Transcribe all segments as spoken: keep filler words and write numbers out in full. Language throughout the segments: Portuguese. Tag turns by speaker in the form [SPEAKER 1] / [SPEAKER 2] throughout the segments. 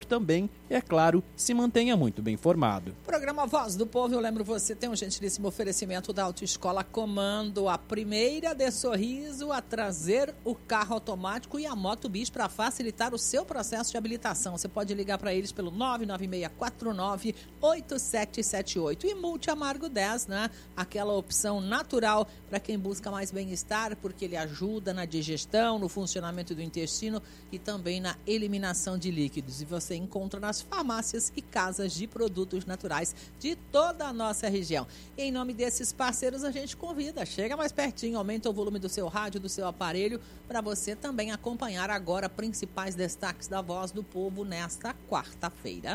[SPEAKER 1] também, é claro, se mantenha muito bem informado.
[SPEAKER 2] Programa Voz do Povo, eu lembro você, tem um gentilíssimo oferecimento da Autoescola Comando, a primeira de Sorriso a trazer o carro automático e a Moto Bis para facilitar o seu processo de habilitação. Você pode ligar para eles pelo nove nove seis quatro nove oito sete sete oito. E Multi Amargo dez, né? Aquela opção natural para quem busca mais bem-estar, porque ele ajuda na digestão, no funcionamento do intestino e também na eliminação de líquidos. E você encontra nas farmácias e casas de produtos naturais de toda a nossa região. E em nome desses parceiros, a gente convida, chega mais pertinho, aumenta o volume do seu rádio, do seu aparelho, para você também acompanhar agora principais destaques da Voz do Povo nesta quarta-feira.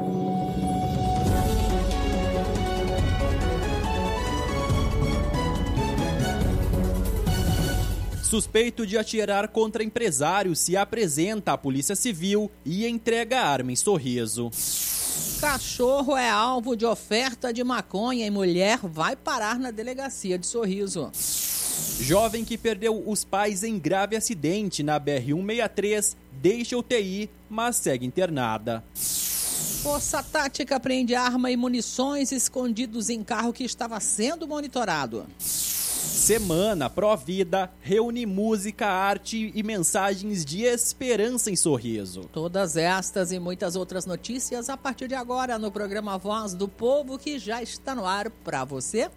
[SPEAKER 1] Suspeito de atirar contra empresário se apresenta à Polícia Civil e entrega arma em Sorriso.
[SPEAKER 2] Cachorro é alvo de oferta de maconha e mulher vai parar na delegacia de Sorriso.
[SPEAKER 1] Jovem que perdeu os pais em grave acidente na B R cento e sessenta e três deixa U T I, mas segue internada.
[SPEAKER 2] Força Tática prende arma e munições escondidos em carro que estava sendo monitorado.
[SPEAKER 1] Semana Pró-Vida reúne música, arte e mensagens de esperança em Sorriso.
[SPEAKER 2] Todas estas e muitas outras notícias a partir de agora no programa Voz do Povo, que já está no ar para você.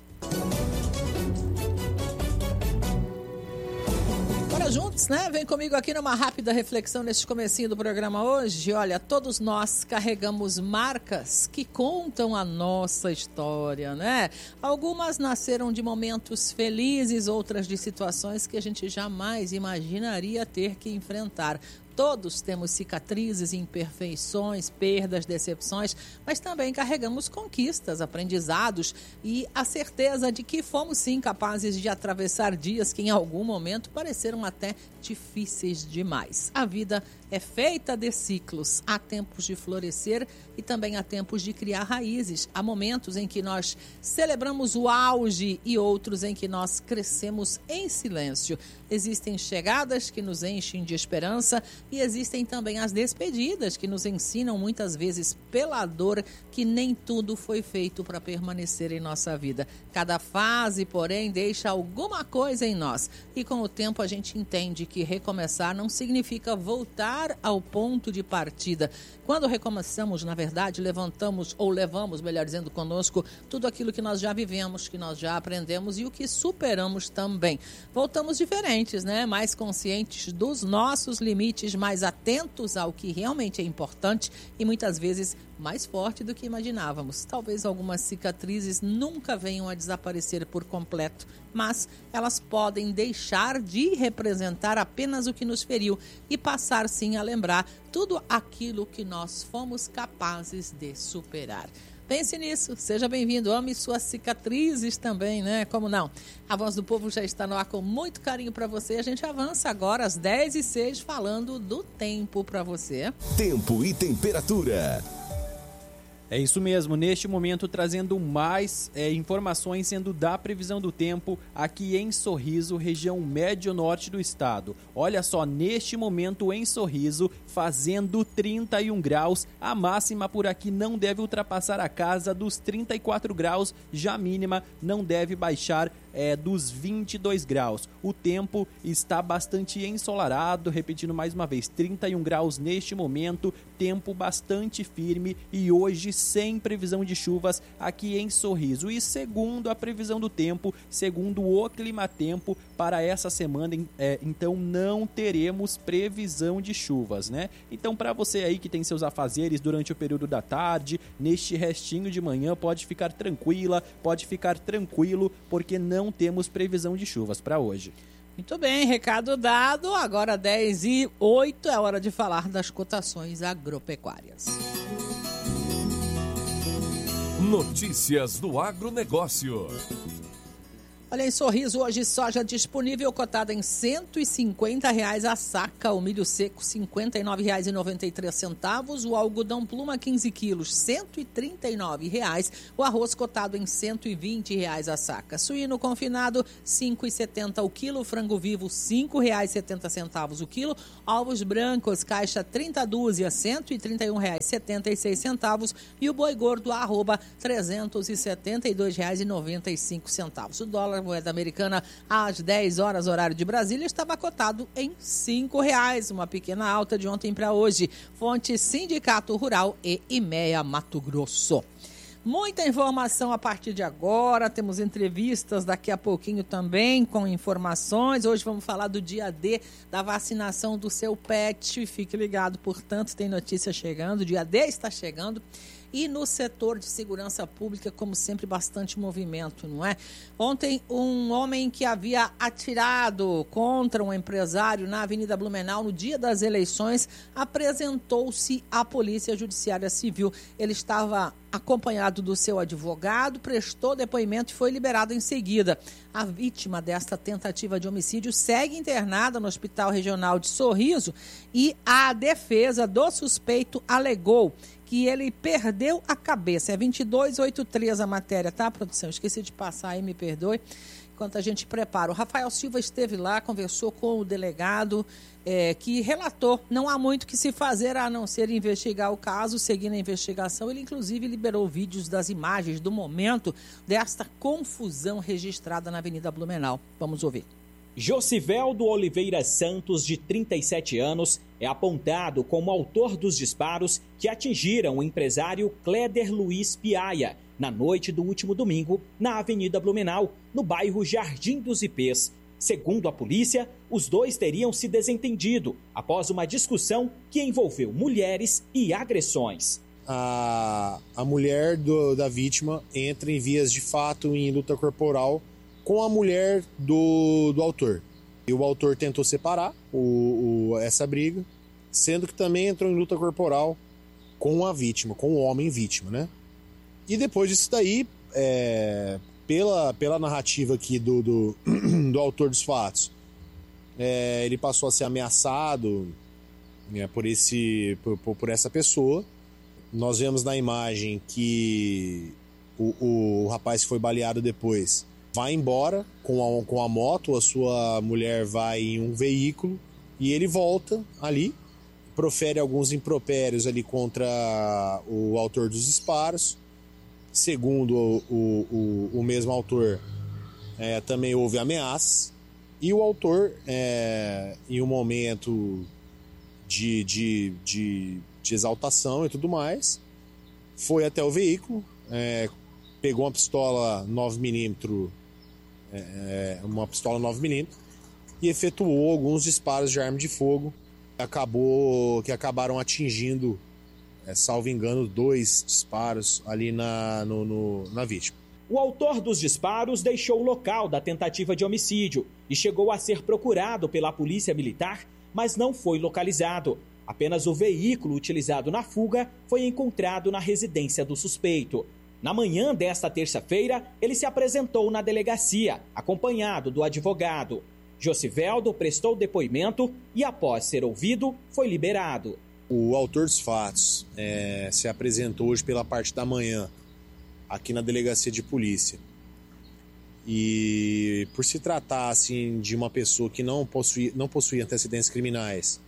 [SPEAKER 2] Bora juntos, né? Vem comigo aqui numa rápida reflexão neste comecinho do programa hoje. Olha, todos nós carregamos marcas que contam a nossa história, né? Algumas nasceram de momentos felizes, outras de situações que a gente jamais imaginaria ter que enfrentar. Todos temos cicatrizes, imperfeições, perdas, decepções, mas também carregamos conquistas, aprendizados e a certeza de que fomos sim capazes de atravessar dias que em algum momento pareceram até difíceis demais. A vida é feita de ciclos, há tempos de florescer e também há tempos de criar raízes. Há momentos em que nós celebramos o auge e outros em que nós crescemos em silêncio. Existem chegadas que nos enchem de esperança e existem também as despedidas que nos ensinam muitas vezes pela dor que nem tudo foi feito para permanecer em nossa vida. Cada fase, porém, deixa alguma coisa em nós e com o tempo a gente entende que recomeçar não significa voltar ao ponto de partida. Quando recomeçamos, na verdade, levantamos ou levamos, melhor dizendo, conosco tudo aquilo que nós já vivemos, que nós já aprendemos e o que superamos também. Voltamos diferentes, né? Mais conscientes dos nossos limites, mais atentos ao que realmente é importante e muitas vezes mais forte do que imaginávamos. Talvez algumas cicatrizes nunca venham a desaparecer por completo, mas elas podem deixar de representar apenas o que nos feriu e passar sim a lembrar tudo aquilo que nós fomos capazes de superar. Pense nisso, seja bem-vindo, ame suas cicatrizes também, né? Como não? A Voz do Povo já está no ar com muito carinho para você. A gente avança agora às dez e seis falando do tempo para você.
[SPEAKER 3] Tempo e temperatura.
[SPEAKER 1] É isso mesmo, neste momento trazendo mais é, informações sendo da previsão do tempo aqui em Sorriso, região médio-norte do estado. Olha só, neste momento em Sorriso, fazendo trinta e um graus, a máxima por aqui não deve ultrapassar a casa dos trinta e quatro graus, já a mínima não deve baixar é, dos vinte e dois graus. O tempo está bastante ensolarado, repetindo mais uma vez, trinta e um graus neste momento, tempo bastante firme e hoje sem previsão de chuvas aqui em Sorriso. E segundo a previsão do tempo, segundo o Climatempo, para essa semana, é, então não teremos previsão de chuvas, né? Então para você aí que tem seus afazeres durante o período da tarde, neste restinho de manhã, pode ficar tranquila, pode ficar tranquilo, porque não temos previsão de chuvas para hoje.
[SPEAKER 2] Muito bem, recado dado, agora dez e oito, é hora de falar das cotações agropecuárias.
[SPEAKER 3] Notícias do agronegócio.
[SPEAKER 2] Olha, em Sorriso, hoje soja disponível, cotada em cento e cinquenta reais a saca. O milho seco, cinquenta e nove reais e noventa e três centavos. O algodão pluma, quinze quilos, cento e trinta e nove reais. O arroz cotado em cento e vinte reais a saca. Suíno confinado, cinco reais e setenta centavos o quilo. Frango vivo, cinco reais e setenta centavos o quilo. Ovos brancos, caixa trinta dúzia, cento e trinta e um reais e setenta e seis centavos. E o boi gordo, arroba, trezentos e setenta e dois reais e noventa e cinco centavos. O dólar, moeda americana, às dez horas, horário de Brasília, estava cotado em cinco reais, uma pequena alta de ontem para hoje. Fonte Sindicato Rural e IMEA Mato Grosso. Muita informação a partir de agora, temos entrevistas daqui a pouquinho também com informações. Hoje vamos falar do dia D da vacinação do seu pet. Fique ligado, portanto, tem notícia chegando, o dia D está chegando. E no setor de segurança pública, como sempre, bastante movimento, não é? Ontem, um homem que havia atirado contra um empresário na Avenida Blumenau no dia das eleições apresentou-se à Polícia Judiciária Civil. Ele estava acompanhado do seu advogado, prestou depoimento e foi liberado em seguida. A vítima desta tentativa de homicídio segue internada no Hospital Regional de Sorriso e a defesa do suspeito alegou que ele perdeu a cabeça. É vinte e dois oitenta e três a matéria, tá, produção? Esqueci de passar aí, me perdoe. Enquanto a gente prepara. O Rafael Silva esteve lá, conversou com o delegado, é, que relatou. Não há muito que se fazer a não ser investigar o caso, seguindo a investigação. Ele, inclusive, liberou vídeos das imagens do momento desta confusão registrada na Avenida Blumenau. Vamos ouvir.
[SPEAKER 4] Josiveldo Oliveira Santos, de trinta e sete anos, é apontado como autor dos disparos que atingiram o empresário Cléder Luiz Piaia na noite do último domingo na Avenida Blumenau, no bairro Jardim dos Ipês. Segundo a polícia, os dois teriam se desentendido após uma discussão que envolveu mulheres e agressões.
[SPEAKER 5] A, a mulher do, da vítima entra em vias de fato em luta corporal com a mulher do, do autor. E o autor tentou separar o, o, essa briga, sendo que também entrou em luta corporal com a vítima, com o homem vítima, né? E depois disso daí, é, pela, pela narrativa aqui do, do, do autor dos fatos, é, ele passou a ser ameaçado, né, por, esse, por, por essa pessoa. Nós vemos na imagem que o, o, o rapaz que foi baleado depois vai embora com a, com a moto, a sua mulher vai em um veículo e ele volta ali, profere alguns impropérios ali contra o autor dos disparos. Segundo o, o, o mesmo autor, é, também houve ameaças e o autor, é, em um momento de, de, de, de exaltação e tudo mais, foi até o veículo, é, pegou uma pistola nove milímetros, é, uma pistola nove milímetros e efetuou alguns disparos de arma de fogo acabou, que acabaram atingindo, é, salvo engano, dois disparos ali na, no, no, na vítima.
[SPEAKER 4] O autor dos disparos deixou o local da tentativa de homicídio e chegou a ser procurado pela polícia militar, mas não foi localizado. Apenas o veículo utilizado na fuga foi encontrado na residência do suspeito. Na manhã desta terça-feira, ele se apresentou na delegacia, acompanhado do advogado. Josiveldo prestou depoimento e, após ser ouvido, foi liberado.
[SPEAKER 5] O autor dos fatos é, se apresentou hoje pela parte da manhã, aqui na delegacia de polícia. E por se tratar assim, de uma pessoa que não possui, não possui antecedentes criminais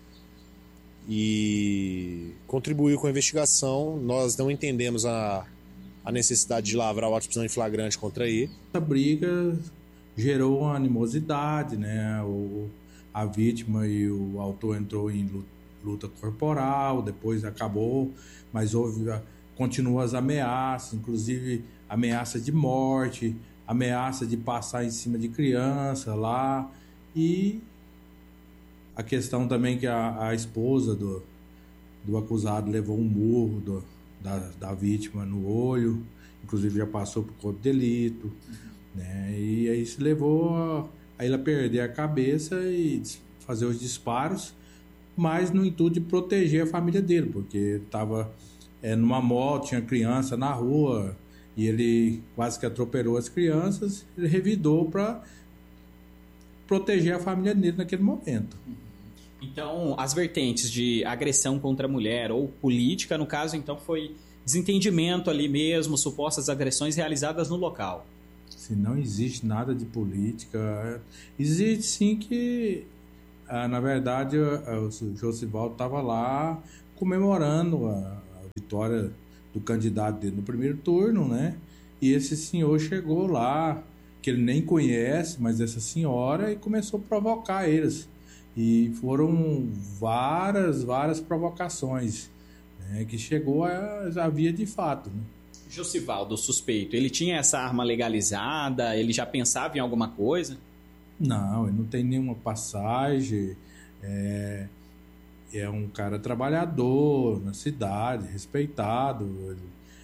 [SPEAKER 5] e contribuiu com a investigação, nós não entendemos a, a necessidade de lavrar o auto de prisão em flagrante contra ele.
[SPEAKER 6] Essa briga gerou uma animosidade, né? O, a vítima e o autor entrou em luta corporal, depois acabou, mas houve, continuam as ameaças, inclusive ameaça de morte, ameaça de passar em cima de criança lá, e a questão também que a, a esposa do, do acusado levou um murro do, da, da vítima no olho, inclusive já passou por corpo de delito, né? E aí isso levou a, a ele a perder a cabeça e fazer os disparos, mas no intuito de proteger a família dele, porque estava é, numa moto, tinha criança na rua, e ele quase que atropelou as crianças, ele revidou para proteger a família dele naquele momento.
[SPEAKER 4] Então, as vertentes de agressão contra a mulher ou política, no caso, então, foi desentendimento ali mesmo, supostas agressões realizadas no local.
[SPEAKER 6] Se não existe nada de política, existe sim que, na verdade, o Josivaldo estava lá comemorando a, a vitória do candidato dele no primeiro turno, né? E esse senhor chegou lá, que ele nem conhece, mas essa senhora, e começou a provocar eles. E foram várias, várias provocações, né, que chegou a, a via de fato. Né?
[SPEAKER 4] Josivaldo, suspeito, ele tinha essa arma legalizada? Ele já pensava em alguma coisa?
[SPEAKER 6] Não, ele não tem nenhuma passagem. É, é um cara trabalhador na cidade, respeitado.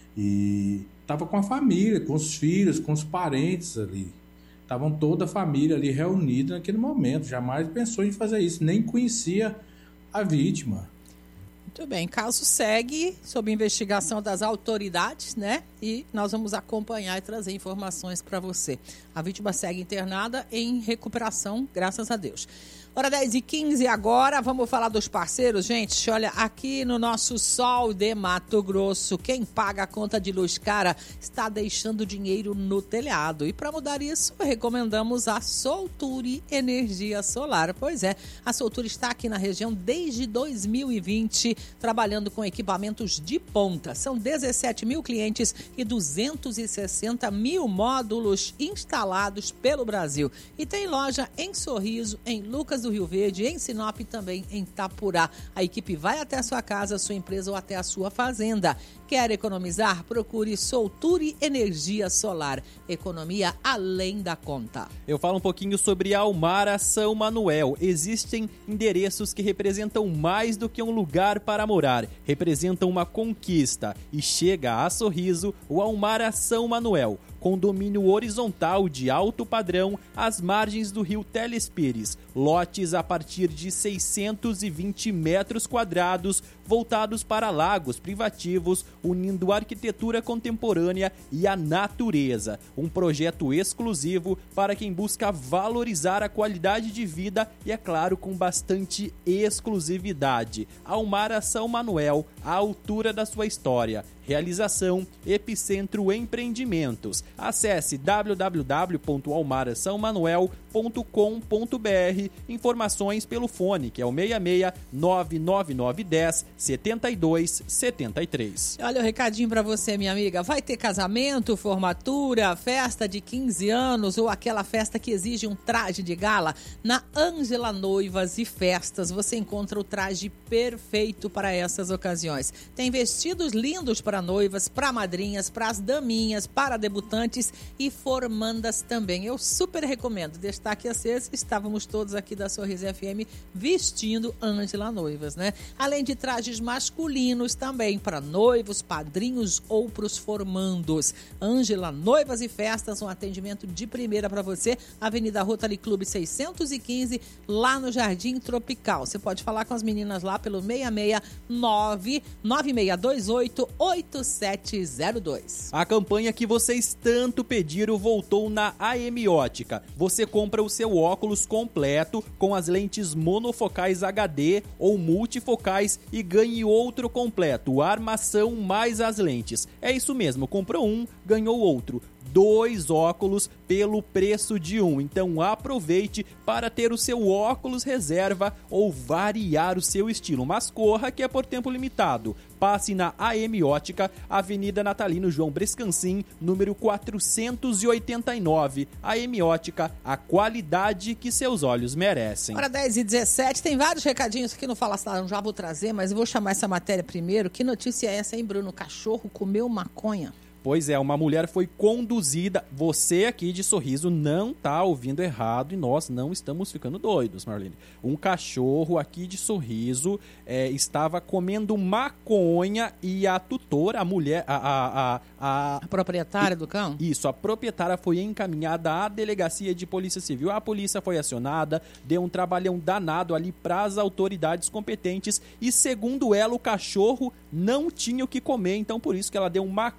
[SPEAKER 6] E estava com a família, com os filhos, com os parentes ali. Estavam toda a família ali reunida naquele momento. Jamais pensou em fazer isso. Nem conhecia a vítima.
[SPEAKER 2] Muito bem. Caso segue sob investigação das autoridades, né? E nós vamos acompanhar e trazer informações para você. A vítima segue internada em recuperação, graças a Deus. Hora dez e quinze agora, vamos falar dos parceiros, gente. Olha, aqui no nosso Sol de Mato Grosso, quem paga a conta de luz cara está deixando dinheiro no telhado. E para mudar isso, recomendamos a Solturi Energia Solar. Pois é, a Solturi está aqui na região desde dois mil e vinte, trabalhando com equipamentos de ponta. São dezessete mil clientes e duzentos e sessenta mil módulos instalados pelo Brasil. E tem loja em Sorriso, em Lucas do Rio Verde, em Sinop e também em Itapurá. A equipe vai até a sua casa, sua empresa ou até a sua fazenda. Quer economizar? Procure Solturi Energia Solar. Economia além da conta.
[SPEAKER 1] Eu falo um pouquinho sobre Almara São Manuel. Existem endereços que representam mais do que um lugar para morar. Representam uma conquista. E chega a Sorriso o Almara São Manuel. Condomínio horizontal de alto padrão às margens do rio Telespires. Lotes a partir de seiscentos e vinte metros quadrados, voltados para lagos privativos, unindo a arquitetura contemporânea e a natureza. Um projeto exclusivo para quem busca valorizar a qualidade de vida e, é claro, com bastante exclusividade. Almara São Manuel, à altura da sua história. Realização Epicentro Empreendimentos. Acesse w w w ponto almara são manuel ponto com ponto b r. Informações pelo fone, que é o seis seis nove nove nove um zero sete dois sete três.
[SPEAKER 2] Olha o recadinho para você, minha amiga. Vai ter casamento, formatura, festa de quinze anos ou aquela festa que exige um traje de gala? Na Ângela Noivas e Festas você encontra o traje perfeito para essas ocasiões. Tem vestidos lindos para noivas, para madrinhas, para as daminhas, para debutantes e formandas também. Eu super recomendo. Destaque a vocês, estávamos todos aqui da Sorriso F M vestindo Ângela Noivas, né? Além de trajes masculinos também, para noivos, padrinhos ou para os formandos. Ângela Noivas e Festas, um atendimento de primeira para você. Avenida Rotary Clube seiscentos e quinze, lá no Jardim Tropical. Você pode falar com as meninas lá pelo seis seis nove nove seis dois oito oito sete zero dois.
[SPEAKER 1] A campanha que vocês tanto pediram voltou na A M Ótica. Você compra o seu óculos completo com as lentes monofocais H D ou multifocais e ganhe outro completo, a armação mais as lentes. É isso mesmo, comprou um, ganhou outro. Dois óculos pelo preço de um. Então aproveite para ter o seu óculos reserva ou variar o seu estilo. Mas corra que é por tempo limitado. Passe na A M Ótica, Avenida Natalino João Brescancin, número quatrocentos e oitenta e nove. A M Ótica, a qualidade que seus olhos merecem.
[SPEAKER 2] Hora dez e dezessete, tem vários recadinhos aqui no Fala Salão, já vou trazer, mas eu vou chamar essa matéria primeiro. Que notícia é essa, hein, Bruno? O cachorro comeu maconha?
[SPEAKER 1] Pois é, uma mulher foi conduzida. Você aqui de Sorriso não tá ouvindo errado e nós não estamos ficando doidos, Marlene. Um cachorro aqui de Sorriso é, estava comendo maconha e a tutora, a mulher, a... A, a, a,
[SPEAKER 2] a proprietária do cão?
[SPEAKER 1] Isso, a proprietária foi encaminhada à delegacia de polícia civil. A polícia foi acionada, deu um trabalhão danado ali para as autoridades competentes e, segundo ela, o cachorro não tinha o que comer, então por isso que ela deu maconha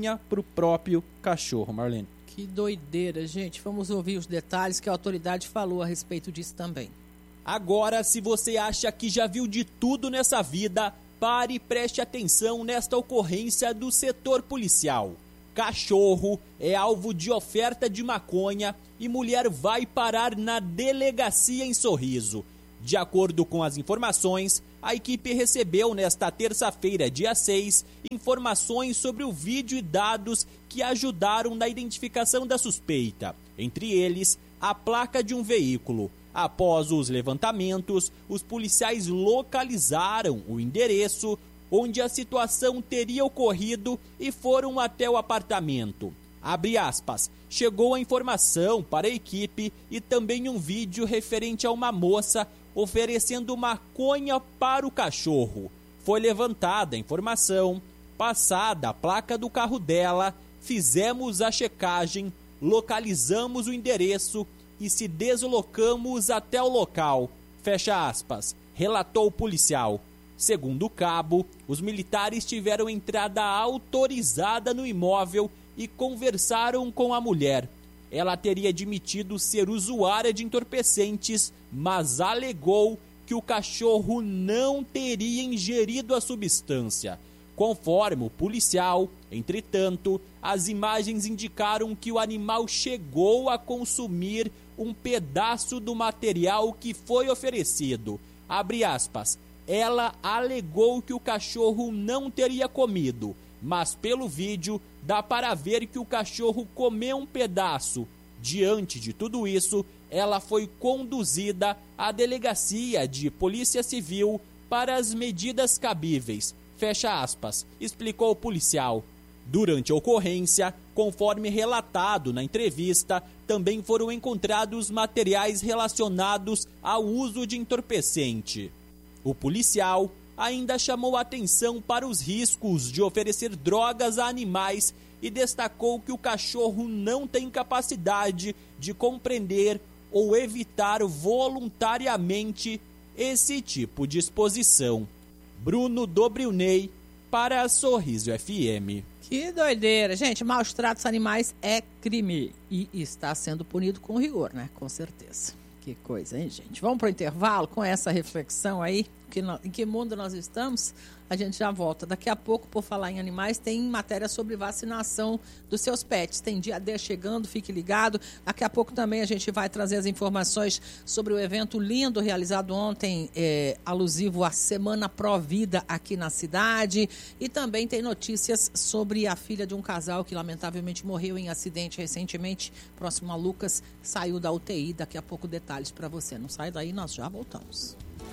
[SPEAKER 1] maconha para o próprio cachorro, Marlene.
[SPEAKER 2] Que doideira, gente. Vamos ouvir os detalhes que a autoridade falou a respeito disso também.
[SPEAKER 1] Agora, se você acha que já viu de tudo nessa vida, pare e preste atenção nesta ocorrência do setor policial. Cachorro é alvo de oferta de maconha e mulher vai parar na delegacia em Sorriso. De acordo com as informações, a equipe recebeu nesta terça-feira, dia seis, informações sobre o vídeo e dados que ajudaram na identificação da suspeita. Entre eles, a placa de um veículo. Após os levantamentos, os policiais localizaram o endereço onde a situação teria ocorrido e foram até o apartamento. Abre aspas, chegou a informação para a equipe e também um vídeo referente a uma moça oferecendo maconha para o cachorro. Foi levantada a informação, passada a placa do carro dela, fizemos a checagem, localizamos o endereço e se deslocamos até o local, fecha aspas, relatou o policial. Segundo o cabo, os militares tiveram entrada autorizada no imóvel e conversaram com a mulher. Ela teria admitido ser usuária de entorpecentes, mas alegou que o cachorro não teria ingerido a substância. Conforme o policial, entretanto, as imagens indicaram que o animal chegou a consumir um pedaço do material que foi oferecido. Abre aspas. Ela alegou que o cachorro não teria comido, mas pelo vídeo dá para ver que o cachorro comeu um pedaço. Diante de tudo isso, ela foi conduzida à delegacia de Polícia Civil para as medidas cabíveis. Fecha aspas, explicou o policial. Durante a ocorrência, conforme relatado na entrevista, também foram encontrados materiais relacionados ao uso de entorpecente. O policial ainda chamou atenção para os riscos de oferecer drogas a animais e destacou que o cachorro não tem capacidade de compreender ou evitar voluntariamente esse tipo de exposição. Bruno Dobrilney, para Sorriso F M.
[SPEAKER 2] Que doideira. Gente, maus tratos animais é crime e está sendo punido com rigor, né? Com certeza. Que coisa, hein, gente? Vamos para o intervalo com essa reflexão aí? Que no, em que mundo nós estamos? A gente já volta. Daqui a pouco, por falar em animais, tem matéria sobre vacinação dos seus pets. Tem dia D chegando, fique ligado. Daqui a pouco também a gente vai trazer as informações sobre o evento lindo realizado ontem, é, alusivo à Semana Pró-Vida aqui na cidade. E também tem notícias sobre a filha de um casal que lamentavelmente morreu em acidente recentemente, próximo a Lucas, saiu da U T I. Daqui a pouco detalhes para você. Não sai daí, nós já voltamos.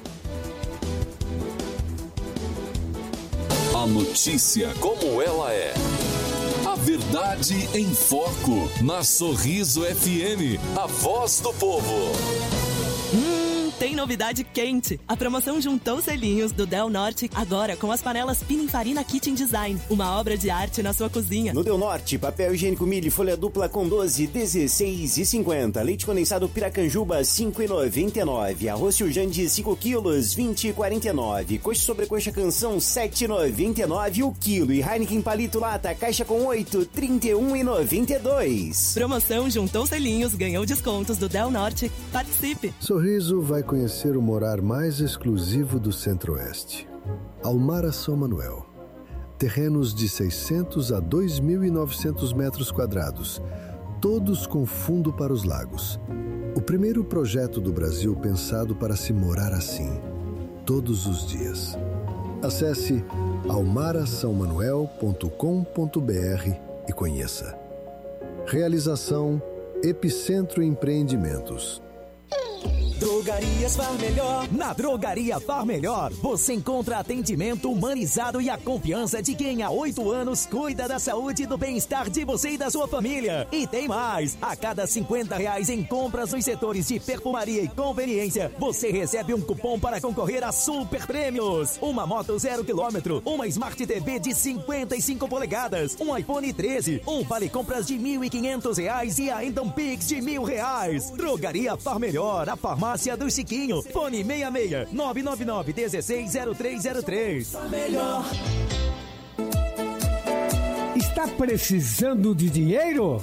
[SPEAKER 3] A notícia como ela é. A verdade em foco. Na Sorriso F M. A voz do povo.
[SPEAKER 7] Hum, tem novidade quente. A promoção juntou selinhos do Del Norte, agora com as panelas Pininfarina Kitchen Design. Uma obra de arte na sua cozinha.
[SPEAKER 8] No Del Norte, papel higiênico milho folha dupla com doze, dezesseis e cinquenta. Leite condensado Piracanjuba, cinco e noventa e nove. Arroz Jandi, cinco quilos, vinte e quarenta e nove. Coxa sobrecoxa Canção, sete e noventa e nove o quilo. E Heineken Palito Lata, caixa com oito, trinta e um e noventa e dois.
[SPEAKER 7] Promoção juntou selinhos, ganhou descontos do Del Norte. Participe!
[SPEAKER 9] Sorriso vai conhecer o morar mais exclusivo do Centro-Oeste. Almara São Manuel. Terrenos de seiscentos a dois mil e novecentos metros quadrados, todos com fundo para os lagos. O primeiro projeto do Brasil pensado para se morar assim, todos os dias. Acesse almara são manuel ponto com ponto b r e conheça. Realização Epicentro Empreendimentos.
[SPEAKER 10] Drogarias Far Melhor. Na Drogaria Far Melhor, você encontra atendimento humanizado e a confiança de quem há oito anos cuida da saúde e do bem-estar de você e da sua família. E tem mais! A cada cinquenta reais em compras nos setores de perfumaria e conveniência, você recebe um cupom para concorrer a super prêmios. Uma moto zero quilômetro, uma Smart T V de cinquenta e cinco polegadas, um iPhone treze, um vale compras de mil e quinhentos reais e ainda um Pix de mil reais. Drogaria Far Melhor, a farmácia do Chiquinho. Fone seis seis nove nove nove um seis zero três zero três. Melhor.
[SPEAKER 11] Está precisando de dinheiro?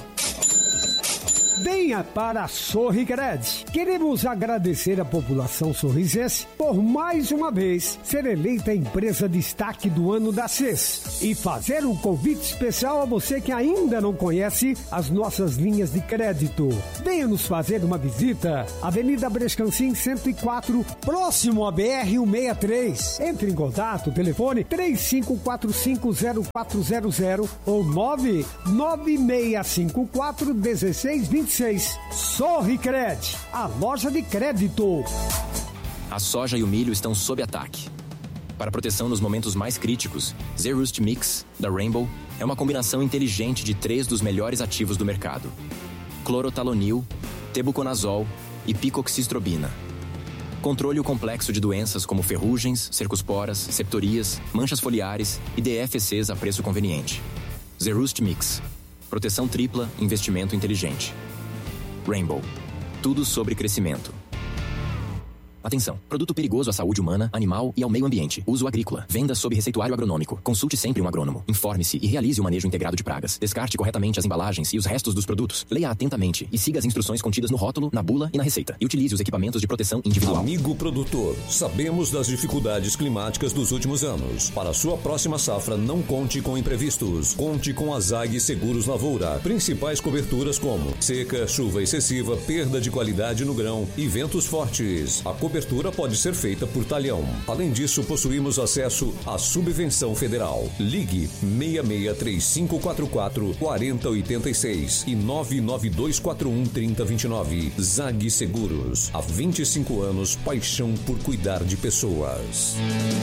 [SPEAKER 11] Venha para a Sorricred. Queremos agradecer à população sorrisense por mais uma vez ser eleita a empresa destaque do ano da C E S e fazer um convite especial a você que ainda não conhece as nossas linhas de crédito. Venha nos fazer uma visita. Avenida Brescancim cento e quatro, próximo a B R cento e sessenta e três. Entre em contato, telefone três cinco quatro cinco zero quatro zero zero ou nove nove seis cinco quatro um seis dois seis. Sorricred, a loja de crédito.
[SPEAKER 12] A soja e o milho estão sob ataque. Para proteção nos momentos mais críticos, Zerust Mix, da Rainbow, é uma combinação inteligente de três dos melhores ativos do mercado: clorotalonil, tebuconazol e picoxistrobina. Controle o complexo de doenças como ferrugens, cercosporas, septorias, manchas foliares e D F Cs a preço conveniente. Zerust Mix. Proteção tripla, investimento inteligente. Rainbow. Tudo sobre crescimento. Atenção! Produto perigoso à saúde humana, animal e ao meio ambiente. Uso agrícola. Venda sob receituário agronômico. Consulte sempre um agrônomo. Informe-se e realize o manejo integrado de pragas. Descarte corretamente as embalagens e os restos dos produtos. Leia atentamente e siga as instruções contidas no rótulo, na bula e na receita. E utilize os equipamentos de proteção individual.
[SPEAKER 13] Amigo produtor, sabemos das dificuldades climáticas dos últimos anos. Para a sua próxima safra, não conte com imprevistos. Conte com a Zag Seguros Lavoura. Principais coberturas como seca, chuva excessiva, perda de qualidade no grão e ventos fortes. A cobertura pode ser feita por talhão. Além disso, possuímos acesso à subvenção federal. Ligue seis seis três cinco quatro quatro quatro zero oito seis e nove nove dois quatro um três zero dois nove. Zag Seguros. Há vinte e cinco anos, paixão por cuidar de pessoas.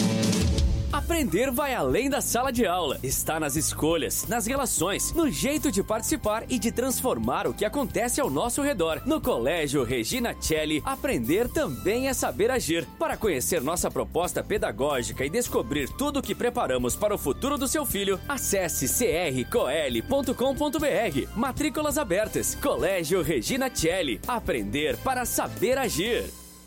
[SPEAKER 14] Aprender vai além da sala de aula. Está nas escolhas, nas relações, no jeito de participar e de transformar o que acontece ao nosso redor. No Colégio Regina Coeli, aprender também é saber agir. Para conhecer nossa proposta pedagógica e descobrir tudo o que preparamos para o futuro do seu filho, acesse c r coeli ponto com ponto b r. Matrículas abertas. Colégio Regina Coeli. Aprender para saber agir.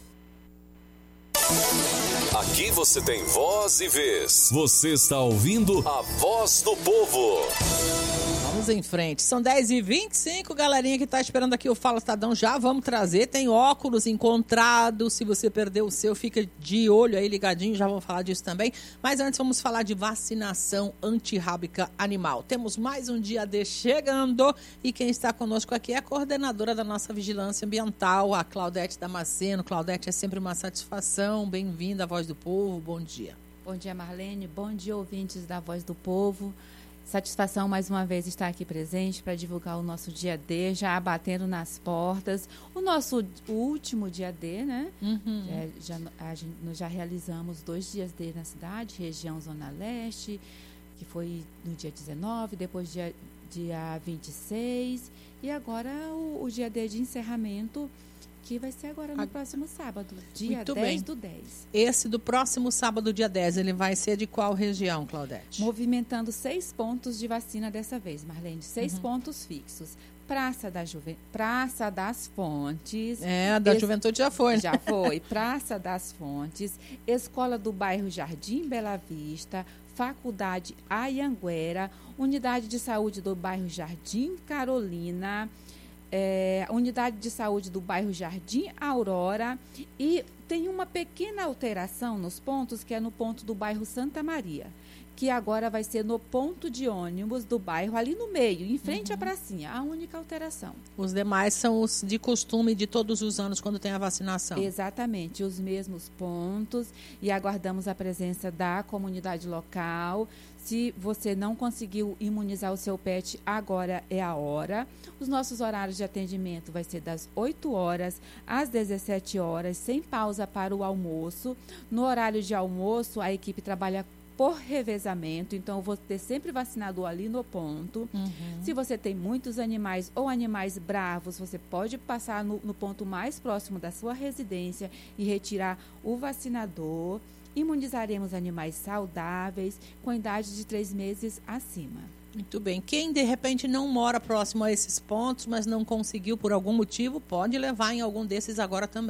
[SPEAKER 3] Aqui você tem voz e vez. Você está ouvindo a Voz do Povo.
[SPEAKER 2] Vamos em frente. São dez e vinte e cinco, galerinha que está esperando aqui o Fala Estadão. Já vamos trazer. Tem óculos encontrados. Se você perdeu o seu, fica de olho aí, ligadinho. Já vamos falar disso também. Mas antes vamos falar de vacinação antirrábica animal. Temos mais um dia D chegando. E quem está conosco aqui é a coordenadora da nossa vigilância ambiental, a Claudete Damasceno. Claudete, é sempre uma satisfação. Bem-vinda à Voz do Povo. Bom dia.
[SPEAKER 15] Bom dia, Marlene. Bom dia, ouvintes da Voz do Povo. Satisfação mais uma vez estar aqui presente para divulgar o nosso dia D, já batendo nas portas. O nosso último dia D, né? Uhum. Já, já, a gente, nós já realizamos dois dias D na cidade, região Zona Leste, que foi no dia dezenove, depois dia, dia vinte e seis, e agora o, o dia D de encerramento, que vai ser agora no a... próximo sábado, dia Muito dez bem. do dez.
[SPEAKER 2] Esse do próximo sábado, dia dez, ele vai ser de qual região, Claudete?
[SPEAKER 15] Movimentando seis pontos de vacina dessa vez, Marlene. Seis uhum. pontos fixos. Praça, da Juve... Praça das Fontes.
[SPEAKER 2] É, a da es... Juventude já foi. Né?
[SPEAKER 15] Já foi. Praça das Fontes, Escola do Bairro Jardim Bela Vista, Faculdade Anhanguera, Unidade de Saúde do Bairro Jardim Carolina, É, Unidade de Saúde do Bairro Jardim Aurora, e tem uma pequena alteração nos pontos, que é no ponto do bairro Santa Maria, que agora vai ser no ponto de ônibus do bairro, ali no meio, em frente uhum. à pracinha, a única alteração.
[SPEAKER 2] Os demais são os de costume de todos os anos, quando tem a vacinação.
[SPEAKER 15] Exatamente, os mesmos pontos, e aguardamos a presença da comunidade local. Se você não conseguiu imunizar o seu pet, agora é a hora. Os nossos horários de atendimento vai ser das oito horas às dezessete horas, sem pausa para o almoço. No horário de almoço, a equipe trabalha por revezamento, então eu vou ter sempre vacinado ali no ponto. Uhum. Se você tem muitos animais ou animais bravos, você pode passar no, no ponto mais próximo da sua residência e retirar o vacinador. Imunizaremos animais saudáveis com idade de três meses acima.
[SPEAKER 2] Muito bem. Quem, de repente, não mora próximo a esses pontos, mas não conseguiu por algum motivo, pode levar em algum desses agora também, né?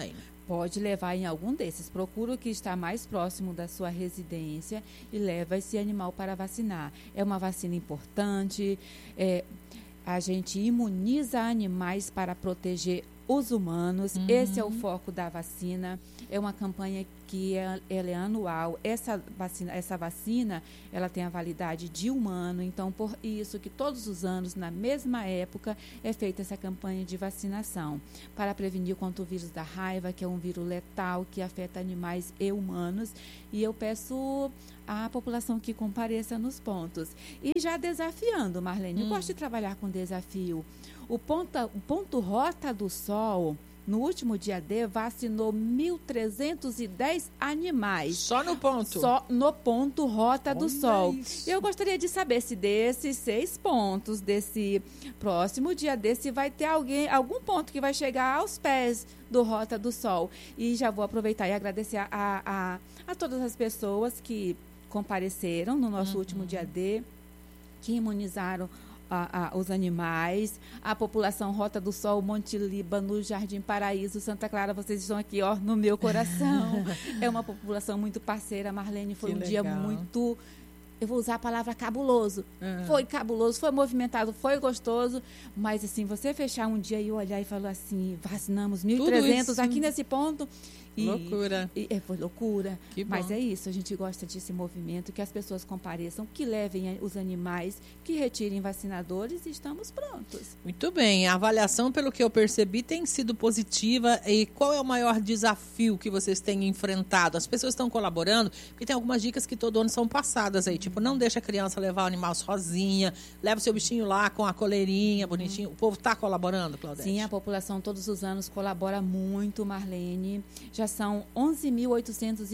[SPEAKER 15] pode levar em algum desses. Procura o que está mais próximo da sua residência e leva esse animal para vacinar. É uma vacina importante, é, a gente imuniza animais para proteger os humanos. Uhum. Esse é o foco da vacina. É uma campanha que é, ela é anual. Essa vacina, essa vacina, ela tem a validade de um ano. Então, por isso que todos os anos, na mesma época, é feita essa campanha de vacinação para prevenir contra o vírus da raiva, que é um vírus letal que afeta animais e humanos. E eu peço à população que compareça nos pontos. E já desafiando, Marlene, hum. eu gosto de trabalhar com desafio. O ponto, o ponto Rota do Sol, no último dia D, vacinou mil trezentos e dez animais.
[SPEAKER 2] Só no ponto?
[SPEAKER 15] Só no ponto Rota
[SPEAKER 2] Olha
[SPEAKER 15] do Sol.
[SPEAKER 2] Isso.
[SPEAKER 15] Eu gostaria de saber se desses seis pontos, desse próximo dia D, se vai ter alguém, algum ponto que vai chegar aos pés do Rota do Sol. E já vou aproveitar e agradecer a, a, a todas as pessoas que compareceram no nosso uhum. último dia D, que imunizaram A, a, os animais, a população Rota do Sol, Monte Líbano, Jardim Paraíso, Santa Clara, vocês estão aqui, ó, no meu coração. É uma população muito parceira, Marlene, foi
[SPEAKER 2] que
[SPEAKER 15] um
[SPEAKER 2] legal.
[SPEAKER 15] dia muito, eu vou usar a palavra cabuloso.
[SPEAKER 2] Uhum.
[SPEAKER 15] Foi cabuloso, foi movimentado, foi gostoso, mas assim, você fechar um dia e olhar e falar assim, vacinamos mil e trezentos aqui nesse ponto. E,
[SPEAKER 2] loucura.
[SPEAKER 15] E, é, foi loucura.
[SPEAKER 2] Que
[SPEAKER 15] Mas
[SPEAKER 2] bom.
[SPEAKER 15] é isso, a gente gosta desse movimento, que as pessoas compareçam, que levem os animais, que retirem vacinadores e estamos prontos.
[SPEAKER 2] Muito bem, a avaliação, pelo que eu percebi, tem sido positiva. E qual é o maior desafio que vocês têm enfrentado? As pessoas estão colaborando, porque tem algumas dicas que todo ano são passadas aí, tipo, não deixa a criança levar o animal sozinha, leva o seu bichinho lá com a coleirinha, bonitinho. O povo está colaborando, Claudete?
[SPEAKER 15] Sim, a população todos os anos colabora muito, Marlene. Já são onze mil oitocentos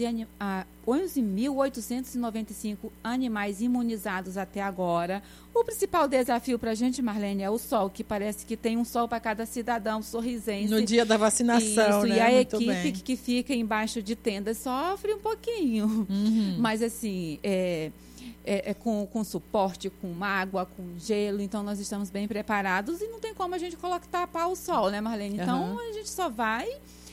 [SPEAKER 15] e noventa e cinco animais imunizados até agora. O principal desafio para a gente, Marlene, é o sol, que parece que tem um sol para cada cidadão sorrisense.
[SPEAKER 2] No dia da vacinação,
[SPEAKER 15] Isso,
[SPEAKER 2] né?
[SPEAKER 15] E a
[SPEAKER 2] Muito
[SPEAKER 15] equipe
[SPEAKER 2] bem.
[SPEAKER 15] que fica embaixo de tendas sofre um pouquinho.
[SPEAKER 2] Uhum.
[SPEAKER 15] Mas, assim, é... É, é com, com suporte, com água, com gelo, então nós estamos bem preparados e não tem como a gente colocar tapar o sol, né, Marlene? Então,
[SPEAKER 2] Uhum.
[SPEAKER 15] a gente só vai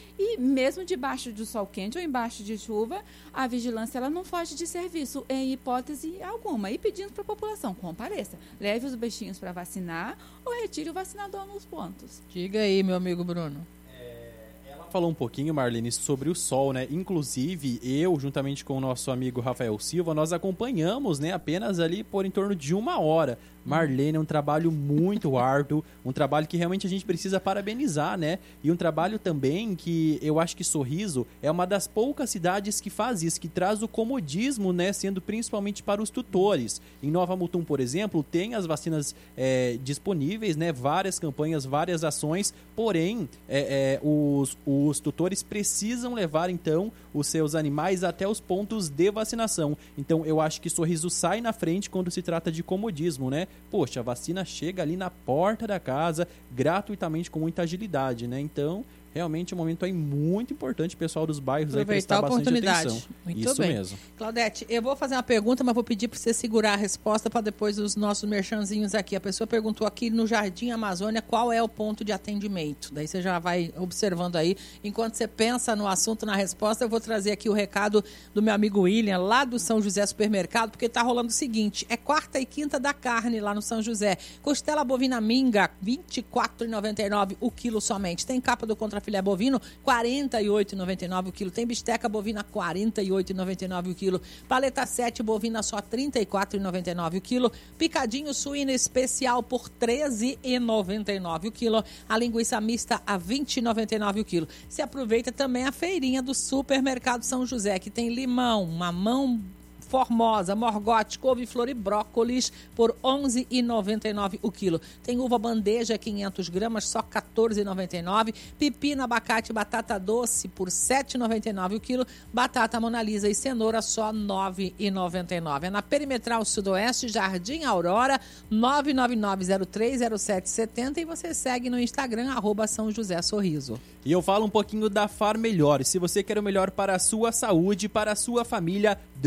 [SPEAKER 15] e mesmo debaixo do sol quente ou embaixo de chuva, a vigilância ela não foge de serviço em hipótese alguma. E pedindo para a população, compareça, leve os bichinhos para vacinar ou retire o vacinador nos pontos.
[SPEAKER 2] Diga aí, meu amigo Bruno.
[SPEAKER 1] Falou um pouquinho, Marlene, sobre o sol, né? Inclusive, eu, juntamente com o nosso amigo Rafael Silva, nós acompanhamos, né, apenas ali por em torno de uma hora. Marlene, é um trabalho muito árduo, um trabalho que realmente a gente precisa parabenizar, né? E um trabalho também que eu acho que Sorriso é uma das poucas cidades que faz isso, que traz o comodismo, né? Sendo principalmente para os tutores. Em Nova Mutum, por exemplo, tem as vacinas é, disponíveis, né? Várias campanhas, várias ações, porém, é, é, os, os tutores precisam levar, então, os seus animais até os pontos de vacinação. Então, eu acho que Sorriso sai na frente quando se trata de comodismo, né? Poxa, a vacina chega ali na porta da casa, gratuitamente, com muita agilidade, né? Então, realmente é um momento aí muito importante, pessoal dos bairros aí prestar bastante
[SPEAKER 2] oportunidade.
[SPEAKER 1] atenção.
[SPEAKER 2] Muito
[SPEAKER 1] Isso
[SPEAKER 2] bem.
[SPEAKER 1] mesmo.
[SPEAKER 2] Claudete, eu vou fazer uma pergunta, mas vou pedir para você segurar a resposta para depois os nossos merchanzinhos aqui. A pessoa perguntou aqui no Jardim Amazônia qual é o ponto de atendimento. Daí você já vai observando aí. Enquanto você pensa no assunto, na resposta, eu vou trazer aqui o recado do meu amigo William, lá do São José Supermercado, porque está rolando o seguinte, é quarta e quinta da carne lá no São José. Costela bovina minga, vinte e quatro reais e noventa e nove centavos o quilo somente. Tem capa do contrafilé bovino, quarenta e oito reais e noventa e nove centavos o quilo. Tem bisteca bovina, quarenta e oito reais e noventa e nove centavos o quilo. Paleta sete bovina, só trinta e quatro reais e noventa e nove centavos o quilo. Picadinho suíno especial por treze reais e noventa e nove centavos o quilo. A linguiça mista a vinte reais e noventa e nove centavos o quilo. Se aproveita também a feirinha do Supermercado São José, que tem limão, mamão formosa, morgote, couve-flor e brócolis por onze reais e noventa e nove centavos o quilo. Tem uva bandeja quinhentas gramas, só quatorze reais e noventa e nove centavos. Pepino, abacate e batata doce por sete reais e noventa e nove centavos o quilo. Batata Mona Lisa e cenoura só nove reais e noventa e nove centavos. É na Perimetral Sudoeste, Jardim Aurora, nove nove nove zero três zero sete sete zero, e você segue no Instagram, arroba São José Sorriso.
[SPEAKER 1] E eu falo um pouquinho da Far Melhor. Se você quer o melhor para a sua saúde, para a sua família, Drogaria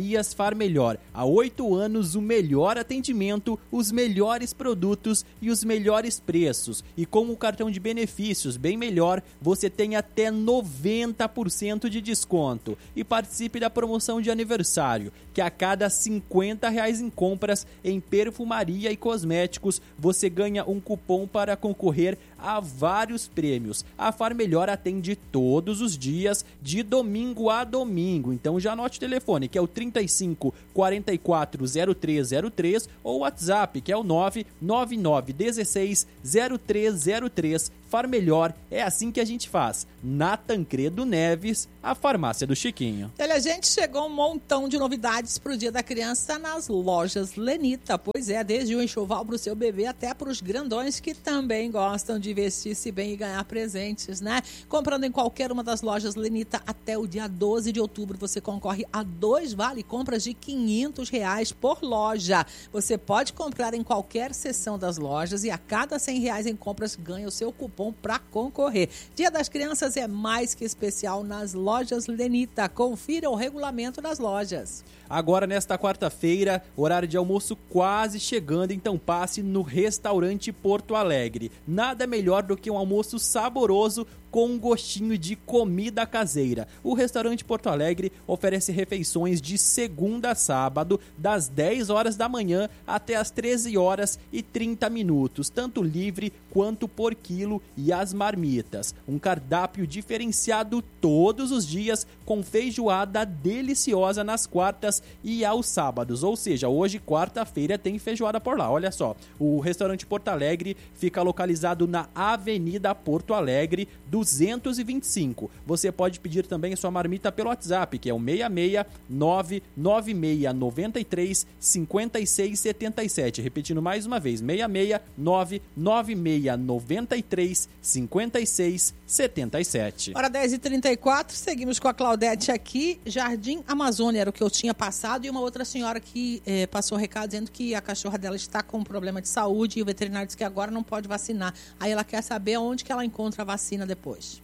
[SPEAKER 1] Drogarias Far Melhor. Há oito anos, o melhor atendimento, os melhores produtos e os melhores preços. E com o cartão de benefícios bem melhor, você tem até noventa por cento de desconto. E participe da promoção de aniversário, que a cada cinquenta reais em compras em perfumaria e cosméticos, você ganha um cupom para concorrer a vários prêmios. A Far Melhor atende todos os dias, de domingo a domingo. Então já anote o telefone, que é o trinta e cinco, quarenta e quatro, zero três zero três, ou o WhatsApp, que é o nove nove nove um seis, zero três zero três. Far Melhor, é assim que a gente faz. Na Tancredo Neves, a farmácia do Chiquinho.
[SPEAKER 2] Olha, gente, chegou um montão de novidades para o Dia da Criança nas lojas Lenita. Pois é, desde o enxoval para o seu bebê até para os grandões que também gostam de vestir-se bem e ganhar presentes, né? Comprando em qualquer uma das lojas Lenita até o dia doze de outubro, você concorre a dois vale-compras de quinhentos reais por loja. Você pode comprar em qualquer seção das lojas e a cada cem reais em compras ganha o seu cupom para concorrer. Dia das Crianças é mais que especial nas lojas Lenita. Confira o regulamento das lojas.
[SPEAKER 1] Agora, nesta quarta-feira, horário de almoço quase chegando, então passe no Restaurante Porto Alegre. Nada melhor do que um almoço saboroso com um gostinho de comida caseira. O Restaurante Porto Alegre oferece refeições de segunda a sábado, das dez horas da manhã até as treze horas e trinta minutos, tanto livre quanto por quilo, e as marmitas. Um cardápio diferenciado todos os dias, com feijoada deliciosa nas quartas e aos sábados. Ou seja, hoje, quarta-feira, tem feijoada por lá. Olha só, o Restaurante Porto Alegre fica localizado na Avenida Porto Alegre, duzentos e vinte e cinco. Você pode pedir também sua marmita pelo WhatsApp, que é o seis seis nove nove seis nove três cinco seis sete sete. Repetindo mais uma vez, seis seis nove nove seis nove três cinco seis sete sete.
[SPEAKER 2] Hora dez e trinta e quatro, seguimos com a Claudete aqui. Jardim Amazônia era o que eu tinha passado, e uma outra senhora que eh, passou recado dizendo que a cachorra dela está com um problema de saúde e o veterinário disse que agora não pode vacinar. Aí ela quer saber onde que ela encontra a vacina depois.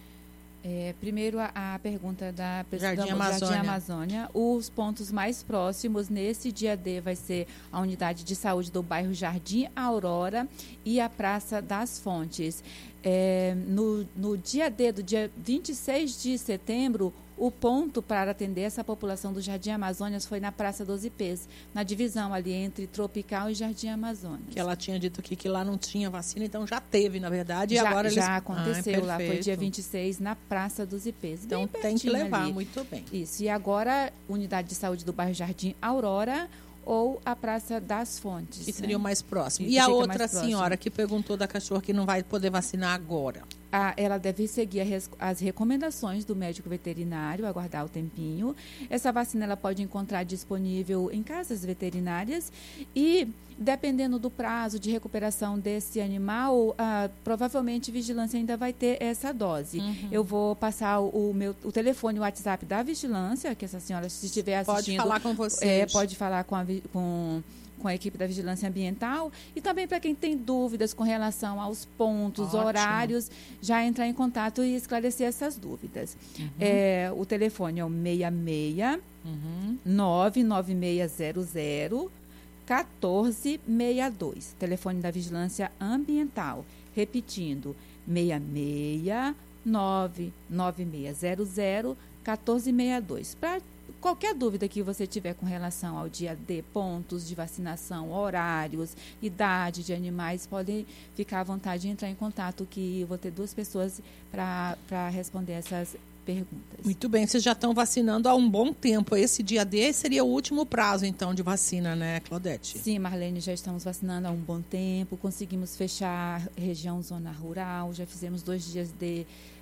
[SPEAKER 15] É, primeiro, a, a pergunta da pessoa
[SPEAKER 2] Jardim
[SPEAKER 15] da
[SPEAKER 2] Amazônia.
[SPEAKER 15] Jardim Amazônia. Os pontos mais próximos nesse dia D vai ser a unidade de saúde do bairro Jardim Aurora e a Praça das Fontes. É, no, no dia D, do dia vinte e seis de setembro, o ponto para atender essa população do Jardim Amazônia foi na Praça dos Ipês, na divisão ali entre Tropical e Jardim Amazônia.
[SPEAKER 2] Que ela tinha dito aqui que lá não tinha vacina, então já teve, na verdade,
[SPEAKER 15] já,
[SPEAKER 2] e agora
[SPEAKER 15] já
[SPEAKER 2] eles...
[SPEAKER 15] aconteceu
[SPEAKER 2] ah,
[SPEAKER 15] lá, foi dia vinte e seis, na Praça dos Ipês.
[SPEAKER 2] Então tem que levar, ali. Muito bem.
[SPEAKER 15] Isso, e agora, unidade de saúde do bairro Jardim Aurora ou a Praça das Fontes.
[SPEAKER 2] Que seria o mais próximo.
[SPEAKER 15] E,
[SPEAKER 2] e a outra senhora que perguntou da cachorra que não vai poder vacinar agora?
[SPEAKER 15] Ah, ela deve seguir as recomendações do médico veterinário, aguardar o tempinho. Essa vacina ela pode encontrar disponível em casas veterinárias e, dependendo do prazo de recuperação desse animal, ah, provavelmente Vigilância ainda vai ter essa dose. Uhum. Eu vou passar o, o meu o telefone, o WhatsApp da Vigilância, que essa senhora, se estiver assistindo...
[SPEAKER 2] Pode falar com vocês.
[SPEAKER 15] É, pode falar com a... Com, com a equipe da Vigilância Ambiental, e também para quem tem dúvidas com relação aos pontos, Ótimo. horários, já entrar em contato e esclarecer essas dúvidas. Uhum. É, o telefone é o seis seis
[SPEAKER 2] uhum.
[SPEAKER 15] nove nove seis zero zero um quatro seis dois. Telefone da Vigilância Ambiental. Repetindo, seis seis nove nove seis zero zero um quatro seis dois. Para qualquer dúvida que você tiver com relação ao dia D, pontos de vacinação, horários, idade de animais, podem ficar à vontade de entrar em contato, que eu vou ter duas pessoas para responder essas perguntas.
[SPEAKER 2] Muito bem, vocês já estão vacinando há um bom tempo. Esse dia D seria o último prazo, então, de vacina, né, Claudete?
[SPEAKER 15] Sim, Marlene, já estamos vacinando há um bom tempo, conseguimos fechar região zona rural, já fizemos dois dias de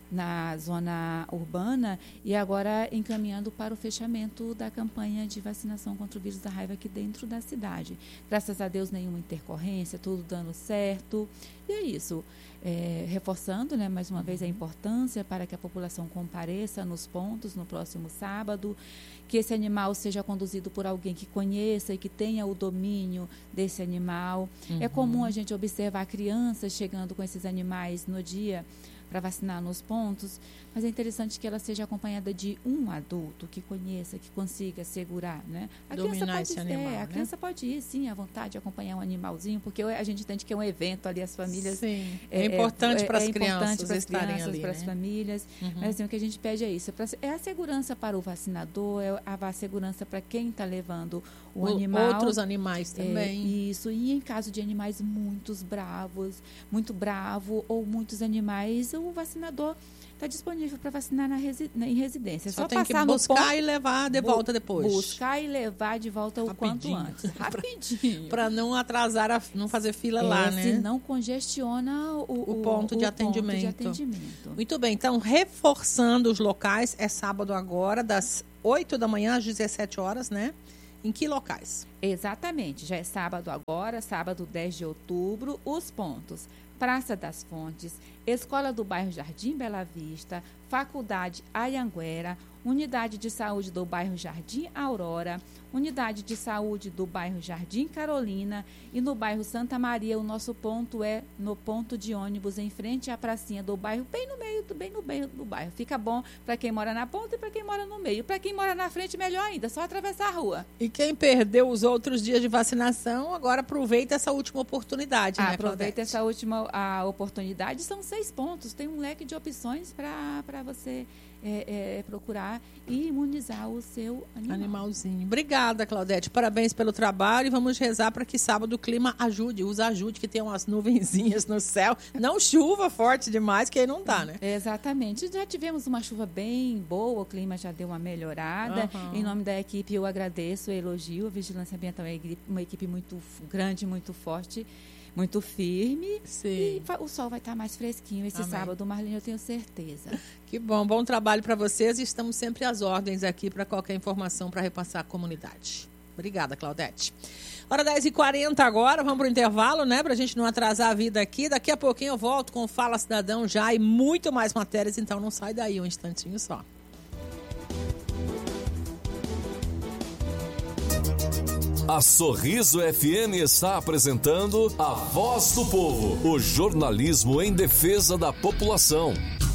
[SPEAKER 15] na zona urbana e agora encaminhando para o fechamento da campanha de vacinação contra o vírus da raiva aqui dentro da cidade. Graças a Deus, nenhuma intercorrência, tudo dando certo. E é isso. É, reforçando, né, mais uma vez, a importância para que a população compareça nos pontos no próximo sábado, que esse animal seja conduzido por alguém que conheça e que tenha o domínio desse animal. Uhum. É comum a gente observar crianças chegando com esses animais no dia para vacinar nos pontos, mas é interessante que ela seja acompanhada de um adulto que conheça, que consiga segurar, né? A
[SPEAKER 2] Dominar
[SPEAKER 15] criança
[SPEAKER 2] esse
[SPEAKER 15] pode,
[SPEAKER 2] animal,
[SPEAKER 15] é, a
[SPEAKER 2] né?
[SPEAKER 15] criança pode ir, sim, à vontade, acompanhar um animalzinho, porque a gente entende que é um evento ali, as famílias...
[SPEAKER 2] Sim, é, é importante para as
[SPEAKER 15] é
[SPEAKER 2] crianças
[SPEAKER 15] para as
[SPEAKER 2] estarem
[SPEAKER 15] crianças,
[SPEAKER 2] ali,
[SPEAKER 15] para as
[SPEAKER 2] né?
[SPEAKER 15] famílias,
[SPEAKER 2] Uhum.
[SPEAKER 15] mas assim, o que a gente pede é isso, é, pra, é a segurança para o vacinador, é a, a segurança para quem está levando o,
[SPEAKER 2] O-
[SPEAKER 15] animal.
[SPEAKER 2] outros animais também.
[SPEAKER 15] É, isso, e em caso de animais muito bravos, muito bravo ou muitos animais, o vacinador está disponível para vacinar na resi em residência.
[SPEAKER 2] Só
[SPEAKER 15] Só
[SPEAKER 2] tem que
[SPEAKER 15] passar no
[SPEAKER 2] buscar
[SPEAKER 15] ponto,
[SPEAKER 2] e levar de
[SPEAKER 15] bu-
[SPEAKER 2] volta depois.
[SPEAKER 15] Buscar e levar de volta o quanto
[SPEAKER 2] Rapidinho.
[SPEAKER 15] antes. Rapidinho.
[SPEAKER 2] Para não atrasar, a, não fazer fila
[SPEAKER 15] É,
[SPEAKER 2] lá, né?
[SPEAKER 15] Se não congestiona o,
[SPEAKER 2] o ponto, de,
[SPEAKER 15] o
[SPEAKER 2] atendimento.
[SPEAKER 15] ponto de atendimento.
[SPEAKER 2] Muito bem, então, reforçando os locais, é sábado agora, das oito da manhã às dezessete horas, né? Em que locais?
[SPEAKER 15] Exatamente, já é sábado agora, sábado dez de outubro, os pontos: Praça das Fontes, Escola do Bairro Jardim Bela Vista, Faculdade Anhanguera, Unidade de Saúde do Bairro Jardim Aurora, Unidade de Saúde do Bairro Jardim Carolina e no bairro Santa Maria, o nosso ponto é no ponto de ônibus em frente à pracinha do bairro, bem no meio, bem no meio do bairro. Fica bom para quem mora na ponta e para quem mora no meio. Para quem mora na frente, melhor ainda, só atravessar a rua.
[SPEAKER 2] E quem perdeu os outros dias de vacinação, agora aproveita essa última oportunidade, né,
[SPEAKER 15] Aproveita
[SPEAKER 2] Claudete?
[SPEAKER 15] essa última a oportunidade. São seis pontos. Tem um leque de opções para você é, é, procurar e imunizar o seu animal.
[SPEAKER 2] Animalzinho. Obrigada, Claudete. Parabéns pelo trabalho e vamos rezar para que sábado o clima ajude, os ajude, que tem umas nuvenzinhas no céu. Não chuva forte demais, que aí não dá, né?
[SPEAKER 15] Exatamente. Já tivemos uma chuva bem boa, o clima já deu uma melhorada.
[SPEAKER 2] Uhum.
[SPEAKER 15] Em nome da equipe, eu agradeço, elogio. A Vigilância Ambiental é uma equipe muito grande, muito forte, muito firme.
[SPEAKER 2] Sim.
[SPEAKER 15] E o sol vai estar mais fresquinho esse
[SPEAKER 2] Amém.
[SPEAKER 15] sábado, Marlene, eu tenho certeza.
[SPEAKER 2] Que bom, bom trabalho para vocês e estamos sempre às ordens aqui para qualquer informação para repassar à comunidade. Obrigada, Claudete. Hora dez e quarenta agora, vamos para o intervalo, né? Para a gente não atrasar a vida aqui. Daqui a pouquinho eu volto com o Fala Cidadão já e muito mais matérias, então não sai daí um instantinho só.
[SPEAKER 3] A Sorriso F M está apresentando A Voz do Povo, o jornalismo em defesa da população.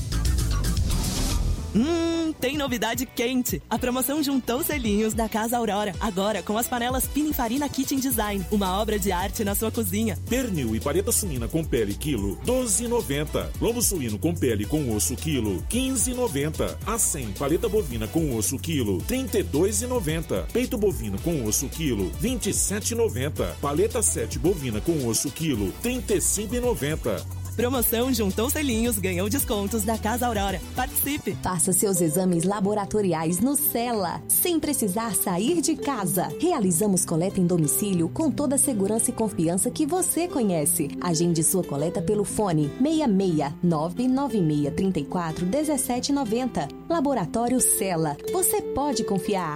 [SPEAKER 7] Hum, tem novidade quente. A promoção juntou selinhos da Casa Aurora. Agora com as panelas Pininfarina Kitchen Design. Uma obra de arte na sua cozinha.
[SPEAKER 16] Pernil e paleta suína com pele quilo, doze reais e noventa centavos. Lombo suíno com pele com osso quilo, quinze reais e noventa centavos. A cem paleta bovina com osso quilo, trinta e dois reais e noventa centavos. Peito bovino com osso quilo, vinte e sete reais e noventa centavos. Paleta sete bovina com osso quilo, trinta e cinco reais e noventa centavos.
[SPEAKER 7] Promoção juntou selinhos, ganhou descontos da Casa Aurora. Participe!
[SPEAKER 17] Faça seus exames laboratoriais no Cela, sem precisar sair de casa. Realizamos coleta em domicílio com toda a segurança e confiança que você conhece. Agende sua coleta pelo fone seis seis nove nove seis três quatro um sete nove zero. Laboratório Cela. Você pode confiar.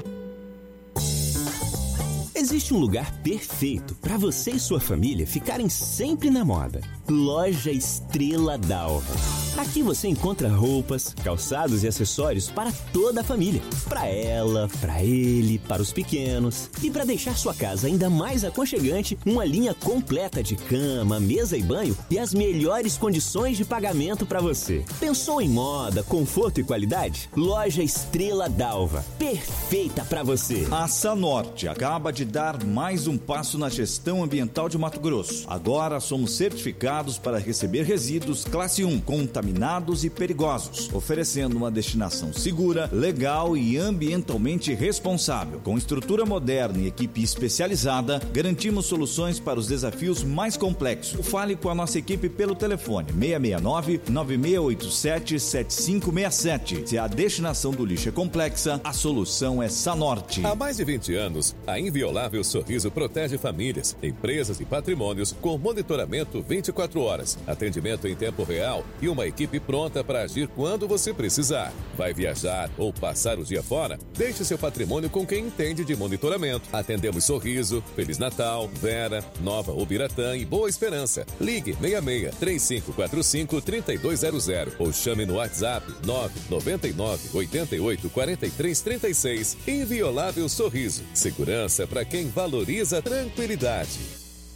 [SPEAKER 18] Existe um lugar perfeito para você e sua família ficarem sempre na moda. Loja Estrela Dalva. Aqui você encontra roupas, calçados e acessórios para toda a família. Para ela, para ele, para os pequenos. E para deixar sua casa ainda mais aconchegante, uma linha completa de cama, mesa e banho e as melhores condições de pagamento para você. Pensou em moda, conforto e qualidade? Loja Estrela Dalva. Perfeita para você.
[SPEAKER 19] A Sanorte acaba de dar mais um passo na gestão ambiental de Mato Grosso. Agora somos certificados para receber resíduos classe um, contaminados e perigosos, oferecendo uma destinação segura, legal e ambientalmente responsável. Com estrutura moderna e equipe especializada, garantimos soluções para os desafios mais complexos. Fale com a nossa equipe pelo telefone seis seis nove, nove seis oito sete, sete cinco seis sete. Se a destinação do lixo é complexa, a solução é Sanorte.
[SPEAKER 20] Há mais de vinte anos, a Inviolável Sorriso protege famílias, empresas e patrimônios com monitoramento vinte e quatro horas, atendimento em tempo real e uma equipe pronta para agir quando você precisar. Vai viajar ou passar o dia fora? Deixe seu patrimônio com quem entende de monitoramento. Atendemos Sorriso, Feliz Natal, Vera, Nova Ubiratã e Boa Esperança. Ligue seis seis, três cinco quatro cinco, três dois zero zero ou chame no WhatsApp nove nove nove, oito oito, quatro três três seis. Inviolável Sorriso. Segurança para quem valoriza a tranquilidade.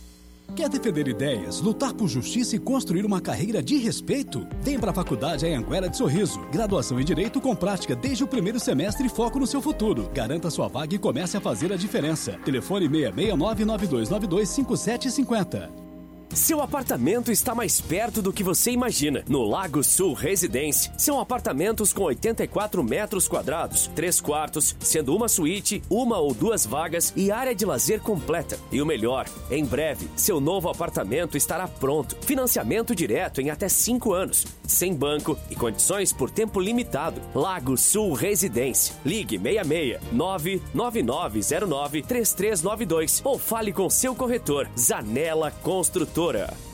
[SPEAKER 21] Quer defender ideias, lutar por justiça e construir uma carreira de respeito? Vem para a Faculdade Anhanguera de Sorriso. Graduação em Direito com prática desde o primeiro semestre e foco no seu futuro. Garanta sua vaga e comece a fazer a diferença. Telefone seis seis nove nove dois nove dois cinco sete cinco zero.
[SPEAKER 22] Seu apartamento está mais perto do que você imagina. No Lago Sul Residência, são apartamentos com oitenta e quatro metros quadrados, três quartos, sendo uma suíte, uma ou duas vagas e área de lazer completa. E o melhor, em breve, seu novo apartamento estará pronto. Financiamento direto em até cinco anos, sem banco e condições por tempo limitado. Lago Sul Residência. Ligue seis seis nove nove nove zero nove três três nove dois ou fale com seu corretor. Zanela Construtora.